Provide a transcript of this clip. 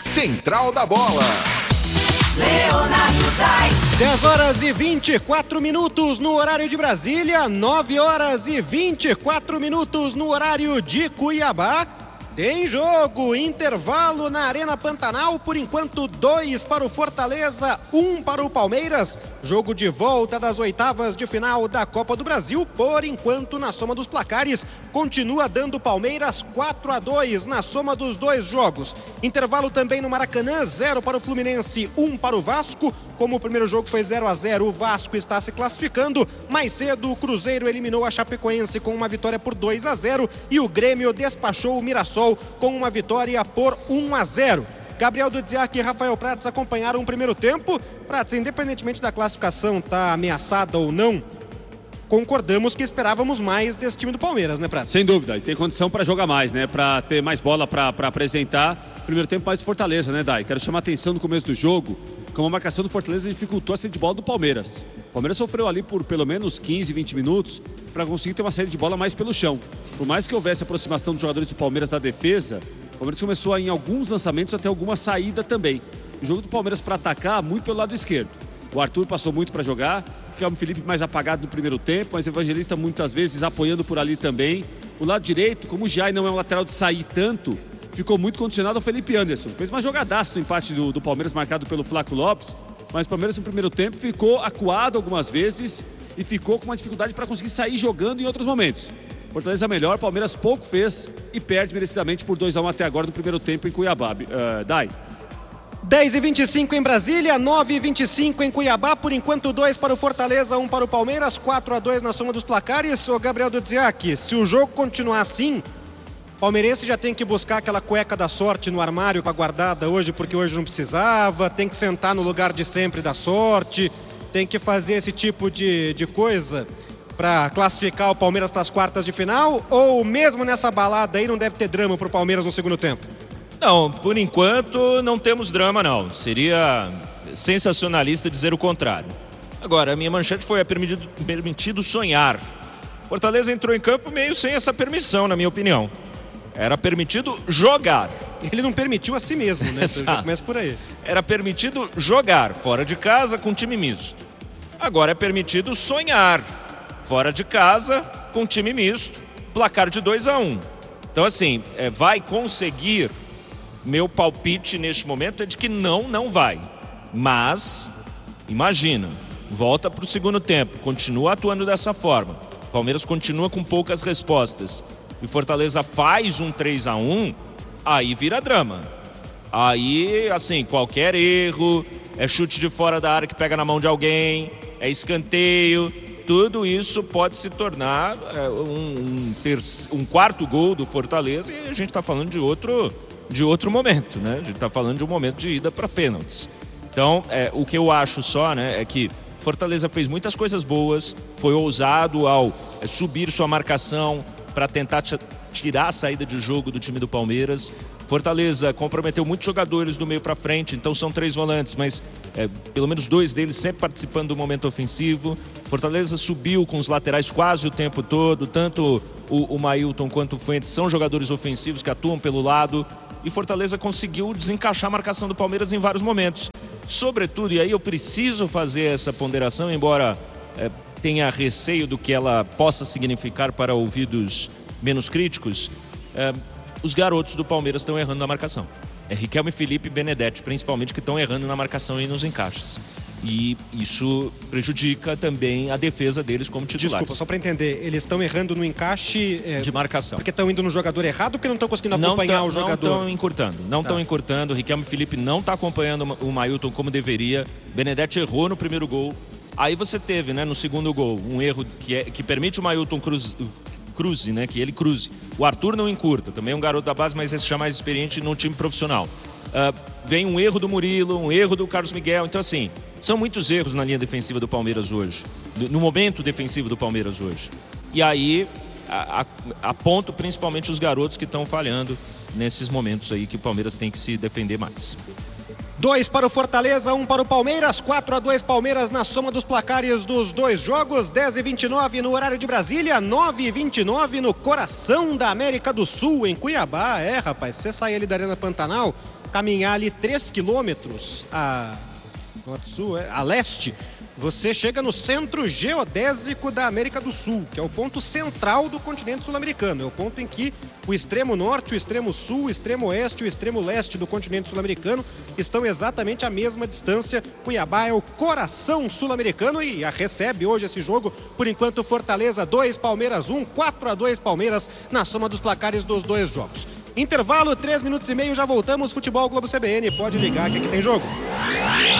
Central da Bola. Leonardo Dai. 10 horas e 24 minutos no horário de Brasília, 9 horas e 24 minutos no horário de Cuiabá. Tem jogo, intervalo na Arena Pantanal, por enquanto 2 para o Fortaleza, 1 para o Palmeiras. Jogo de volta das oitavas de final da Copa do Brasil. Por enquanto, na soma dos placares, continua dando Palmeiras 4-2 na soma dos dois jogos. Intervalo também no Maracanã, 0 para o Fluminense, 1 para o Vasco. Como o primeiro jogo foi 0-0, o Vasco está se classificando. Mais cedo, o Cruzeiro eliminou a Chapecoense com uma vitória por 2-0 e o Grêmio despachou o Mirassol com uma vitória por 1-0. Gabriel Dudziak e Rafael Prats acompanharam o primeiro tempo. Prats, independentemente da classificação estar ameaçada ou não, concordamos que esperávamos mais desse time do Palmeiras, né, Prats? Sem dúvida, e tem condição para jogar mais, né? Para ter mais bola para apresentar. Primeiro tempo mais do Fortaleza, né, Dai? Quero chamar a atenção no começo do jogo, como a marcação do Fortaleza dificultou a saída de bola do Palmeiras. O Palmeiras sofreu ali por pelo menos 15, 20 minutos para conseguir ter uma saída de bola mais pelo chão. Por mais que houvesse aproximação dos jogadores do Palmeiras da defesa, o Palmeiras começou a, em alguns lançamentos, a ter alguma saída também. O jogo do Palmeiras para atacar muito pelo lado esquerdo. O Arthur passou muito para jogar, o Felipe mais apagado no primeiro tempo, mas o Evangelista muitas vezes apoiando por ali também. O lado direito, como o Jai não é um lateral de sair tanto, ficou muito condicionado ao Felipe Anderson. Fez uma jogadaça no empate do Palmeiras, marcado pelo Flaco Lopes, mas o Palmeiras no primeiro tempo ficou acuado algumas vezes e ficou com uma dificuldade para conseguir sair jogando em outros momentos. Fortaleza melhor, Palmeiras pouco fez e perde merecidamente por 2-1 até agora no primeiro tempo em Cuiabá. Dai. 10h25 em Brasília, 9h25 em Cuiabá. Por enquanto, 2 para o Fortaleza, 1 para o Palmeiras, 4-2 na soma dos placares. Ô Gabriel Dudziak, se o jogo continuar assim, o palmeirense já tem que buscar aquela cueca da sorte no armário com a guardada hoje, porque hoje não precisava, tem que sentar no lugar de sempre da sorte, tem que fazer esse tipo de coisa para classificar o Palmeiras para as quartas de final, ou mesmo nessa balada aí não deve ter drama para o Palmeiras no segundo tempo? Não, por enquanto não temos drama não, seria sensacionalista dizer o contrário. Agora, a minha manchete foi permitido sonhar. Fortaleza entrou em campo meio sem essa permissão, na minha opinião. Era permitido jogar. Ele não permitiu a si mesmo, né? Já começa por aí. Era permitido jogar fora de casa com time misto. Agora é permitido sonhar fora de casa com time misto, placar de 2-1. Então assim, vai conseguir. Meu palpite neste momento é de que não vai. Mas, imagina, volta para o segundo tempo, continua atuando dessa forma. Palmeiras continua com poucas respostas. E Fortaleza faz um 3-1, aí vira drama. Aí, assim, qualquer erro, é chute de fora da área que pega na mão de alguém, é escanteio, tudo isso pode se tornar um quarto gol do Fortaleza e a gente está falando de outro momento, né? A gente está falando de um momento de ida para pênaltis. Então, o que eu acho só, né, é que Fortaleza fez muitas coisas boas, foi ousado ao subir sua marcação para tentar tirar a saída de jogo do time do Palmeiras. Fortaleza comprometeu muitos jogadores do meio para frente, então são 3 volantes, mas pelo menos 2 deles sempre participando do momento ofensivo. Fortaleza subiu com os laterais quase o tempo todo, tanto o Mailton quanto o Fuentes são jogadores ofensivos que atuam pelo lado. E Fortaleza conseguiu desencaixar a marcação do Palmeiras em vários momentos. Sobretudo, e aí eu preciso fazer essa ponderação, embora tenha receio do que ela possa significar para ouvidos menos críticos, os garotos do Palmeiras estão errando na marcação. Riquelme, Felipe e Benedetti, principalmente, que estão errando na marcação e nos encaixes. E isso prejudica também a defesa deles como titulares. Desculpa, só para entender, eles estão errando no encaixe de marcação. Porque estão indo no jogador errado ou porque não estão conseguindo acompanhar o jogador? Não estão encurtando. Riquelme Felipe não está acompanhando o Mailton como deveria. Benedetti errou no primeiro gol. Aí você teve, né, no segundo gol, um erro que permite o Mailton cruze, né, que ele cruze. O Arthur não encurta, também é um garoto da base, mas esse já mais experiente num time profissional. Vem um erro do Murilo, um erro do Carlos Miguel. Então assim, são muitos erros na linha defensiva do Palmeiras hoje, no momento defensivo do Palmeiras hoje. E aí aponto principalmente os garotos que estão falhando nesses momentos aí que o Palmeiras tem que se defender mais. 2 para o Fortaleza, 1 para o Palmeiras, 4-2 Palmeiras na soma dos placares dos dois jogos. 10h29 no horário de Brasília, 9h29 no coração da América do Sul, em Cuiabá. Rapaz, se você sair ali da Arena Pantanal, caminhar ali 3 quilômetros a leste, você chega no centro geodésico da América do Sul, que é o ponto central do continente sul-americano. É o ponto em que o extremo norte, o extremo sul, o extremo oeste e o extremo leste do continente sul-americano estão exatamente à mesma distância. Cuiabá é o coração sul-americano e recebe hoje esse jogo. Por enquanto, Fortaleza 2, Palmeiras 1, 4-2 Palmeiras na soma dos placares dos dois jogos. Intervalo, 3 minutos e meio, já voltamos. Futebol Globo CBN, pode ligar que aqui tem jogo.